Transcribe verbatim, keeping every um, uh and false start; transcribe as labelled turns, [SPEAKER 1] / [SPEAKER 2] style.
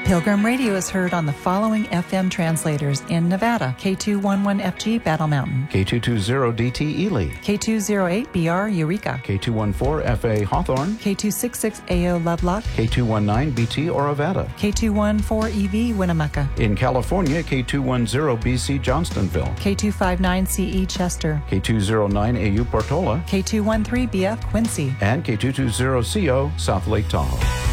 [SPEAKER 1] Pilgrim Radio is heard on the following F M translators in Nevada: K two eleven F G Battle Mountain,
[SPEAKER 2] K two twenty D T Ely,
[SPEAKER 1] K two oh eight B R Eureka,
[SPEAKER 2] K two fourteen F A Hawthorne,
[SPEAKER 1] K two sixty-six A O Lovelock,
[SPEAKER 2] K two nineteen B T Orovada,
[SPEAKER 1] K two fourteen E V Winnemucca,
[SPEAKER 2] in California, K two ten B C Johnstonville,
[SPEAKER 1] K two fifty-nine C E Chester,
[SPEAKER 2] K two oh nine A U Portola,
[SPEAKER 1] K two thirteen B F Quincy,
[SPEAKER 2] and K two twenty C O South Lake Tahoe.